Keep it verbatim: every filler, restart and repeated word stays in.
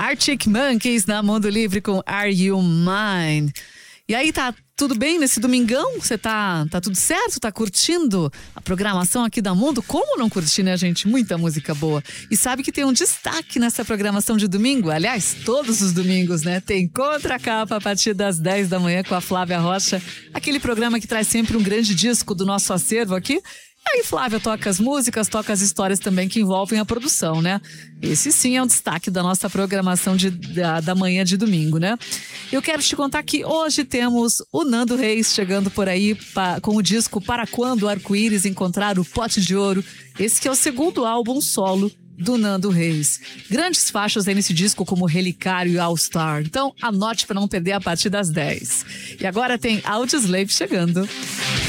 Arctic Monkeys na Mundo Livre com Are You Mine? E aí, tá tudo bem nesse domingão? Você tá, tá tudo certo? Tá curtindo a programação aqui da Mundo? Como não curtir, né, gente? Muita música boa. E sabe que tem um destaque nessa programação de domingo? Aliás, todos os domingos, né? Tem Contra a Capa a partir das dez da manhã com a Flávia Rocha. Aquele programa que traz sempre um grande disco do nosso acervo aqui. E aí, Flávia toca as músicas, toca as histórias também que envolvem a produção, né? Esse sim é um destaque da nossa programação de, da, da manhã de domingo, né? Eu quero te contar que hoje temos o Nando Reis chegando por aí pa, com o disco Para Quando o Arco-Íris Encontrar o Pote de Ouro. Esse que é o segundo álbum solo do Nando Reis. Grandes faixas aí nesse disco como Relicário e All Star. Então anote para não perder a partir das dez. E agora tem Audioslave chegando.